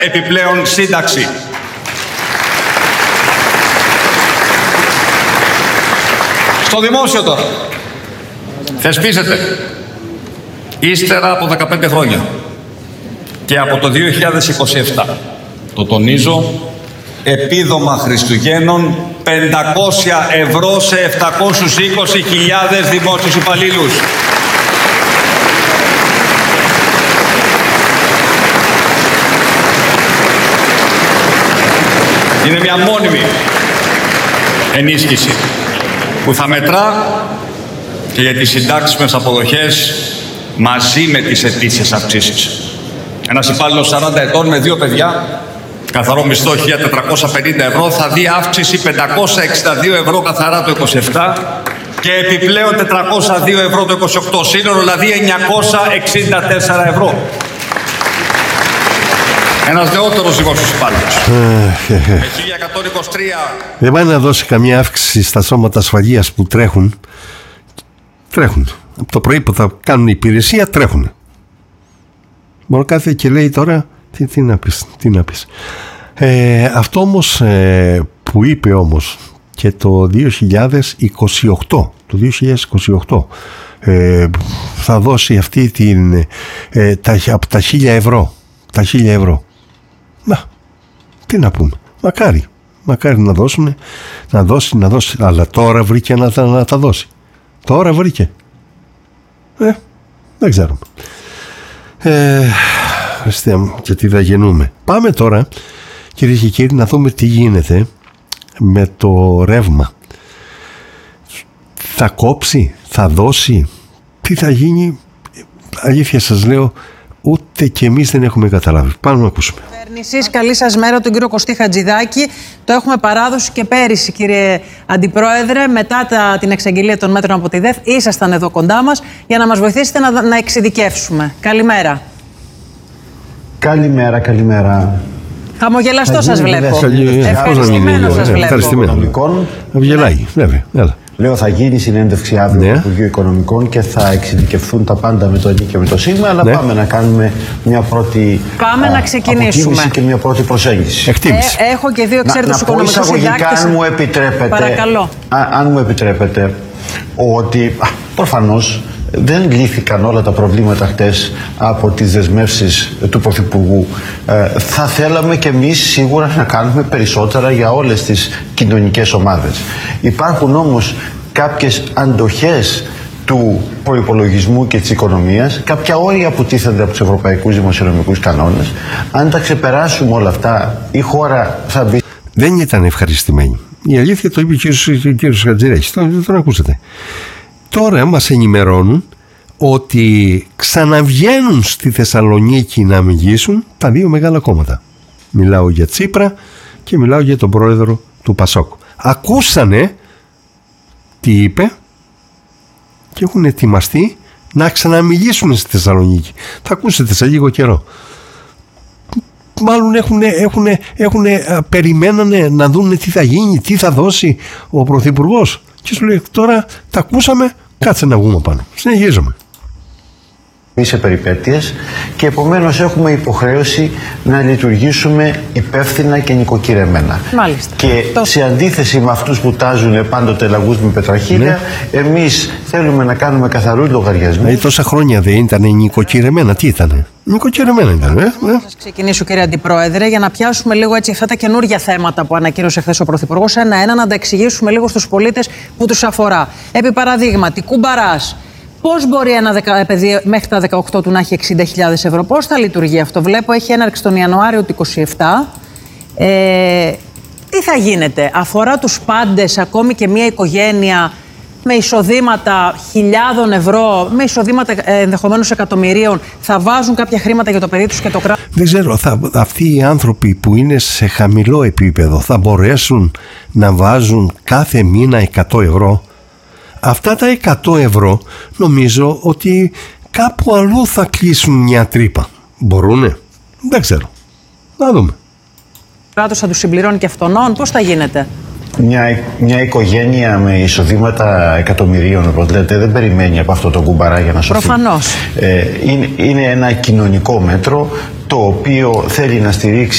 επιπλέον σύνταξη. Στο δημόσιο τώρα. Θεσπίζεται ύστερα από 15 χρόνια και από το 2027, το τονίζω, επίδομα Χριστουγέννων 500 ευρώ σε 720.000 δημόσιους υπαλλήλους. Είναι μια μόνιμη ενίσχυση που θα μετρά και για τις συντάξιμες αποδοχές μαζί με τις ετήσιες αυξήσεις. Ένας υπάλληλος 40 ετών με 2 παιδιά, καθαρό μισθό 1.450 ευρώ, θα δει αύξηση 562 ευρώ καθαρά το 27 και επιπλέον 402 ευρώ το 28, σύνολο δηλαδή 964 ευρώ. Ένας νεότερος δημόσιος υπάλληλος. 1123. Δεν πάει να δώσει καμία αύξηση στα σώματα ασφαλείας που τρέχουν. Από το πρωί που θα κάνουν υπηρεσία τρέχουν. Μόνο κάθε και λέει τώρα τι να πεις. Αυτό όμως που είπε όμως και το 2028 θα δώσει αυτή την από τα 1.000 ευρώ. Τα 1.000 ευρώ. Να, τι να πούμε. Μακάρι να δώσουν, να δώσει. Αλλά τώρα βρήκε να τα δώσει. Τώρα βρήκε. Δεν ξέρω. Χριστέ μου, και τι θα γεννούμε. Πάμε τώρα, κυρίες και κύριοι, να δούμε τι γίνεται με το ρεύμα. Θα κόψει, θα δώσει, τι θα γίνει. Αλήθεια σας λέω, ούτε και εμείς δεν έχουμε καταλάβει. Πάμε να ακούσουμε. Καλή σας μέρα, τον κύριο Κωστή Χατζηδάκη. Το έχουμε παράδοση και πέρυσι, κύριε Αντιπρόεδρε, μετά την εξαγγελία των μέτρων από τη ΔΕΘ. Ήσασταν εδώ κοντά μας για να μας βοηθήσετε να εξειδικεύσουμε. Καλημέρα. Καλημέρα. Χαμογελαστό σας βλέπω. Ευχαριστημένο σας βλέπω. Γελάει, βέβαια. Έλα. Λέω, θα γίνει συνέντευξη αύριο του Υπουργείου Οικονομικών και θα εξειδικευθούν τα πάντα με το ΕΝΗ και με το ΣΥΓΜΑ, αλλά πάμε να κάνουμε μια πρώτη να ξεκινήσουμε και μια πρώτη προσέγγιση. Εκτίμηση. Έχω και 2 εξαίρετους οικονομικούς συντάκτες. Αν μου επιτρέπετε, παρακαλώ. Αν μου επιτρέπετε, ότι προφανώς δεν λύθηκαν όλα τα προβλήματα χτες από τις δεσμεύσεις του Πρωθυπουργού. Θα θέλαμε και εμείς σίγουρα να κάνουμε περισσότερα για όλες τις κοινωνικές ομάδες. Υπάρχουν όμως κάποιες αντοχές του προϋπολογισμού και της οικονομίας, κάποια όρια που τίθενται από τους ευρωπαϊκούς δημοσιονομικούς κανόνες. Αν τα ξεπεράσουμε όλα αυτά, η χώρα θα μπει... Δεν ήταν ευχαριστημένη. Η αλήθεια το είπε ο κύριος Χατζηδάκης. Τον ακούσατε. Τώρα μας ενημερώνουν ότι ξαναβγαίνουν στη Θεσσαλονίκη να μιλήσουν τα 2 μεγάλα κόμματα. Μιλάω για Τσίπρα και μιλάω για τον πρόεδρο του Πασόκ. Ακούσανε τι είπε και έχουν ετοιμαστεί να ξαναμιλήσουν στη Θεσσαλονίκη. Θα ακούσετε σε λίγο καιρό. Μάλλον περιμένανε να δουν τι θα γίνει, τι θα δώσει ο Πρωθυπουργός. Και σου λέει, τώρα τα ακούσαμε, κάτσε να βγούμε πάνω. Συνεχίζουμε. Σε περιπέτειες και επομένως έχουμε υποχρέωση να λειτουργήσουμε υπεύθυνα και νοικοκυρεμένα. Μάλιστα. Και σε αντίθεση με αυτούς που τάζουν πάντοτε λαγούς με πετραχίλια, εμείς θέλουμε να κάνουμε καθαρούς λογαριασμούς. Τόσα χρόνια δεν ήταν νοικοκυρεμένα, τι ήτανε? Νοικοκυρεμένα ήταν, Θα σας ξεκινήσω, κύριε Αντιπρόεδρε, για να πιάσουμε λίγο έτσι αυτά τα καινούργια θέματα που ανακοίνωσε χθες ο Πρωθυπουργός, ένα-ένα να τα εξηγήσουμε λίγο στους πολίτες που τους αφορά. Επί παραδείγματι, κουμπαράς. Πώς μπορεί ένα παιδί μέχρι τα 18 του να έχει 60.000 ευρώ, πώς θα λειτουργεί αυτό? Βλέπω έχει έναρξη τον Ιανουάριο του 27. Τι θα γίνεται? Αφορά τους πάντες, ακόμη και μια οικογένεια με εισοδήματα χιλιάδων ευρώ, με εισοδήματα ενδεχομένως εκατομμυρίων, θα βάζουν κάποια χρήματα για το παιδί τους και το κράτος? Δεν ξέρω, αυτοί οι άνθρωποι που είναι σε χαμηλό επίπεδο θα μπορέσουν να βάζουν κάθε μήνα 100 ευρώ? Αυτά τα 100 ευρώ νομίζω ότι κάπου αλλού θα κλείσουν μια τρύπα. Μπορούνε? Δεν ξέρω. Να δούμε. Ο κράτος θα τους συμπληρώνει και αυτονών. Πώς θα γίνεται? Μια οικογένεια με εισοδήματα εκατομμυρίων, όπως λέτε, δεν περιμένει από αυτό το κουμπαρά για να σωθεί. Προφανώς. Είναι ένα κοινωνικό μέτρο το οποίο θέλει να στηρίξει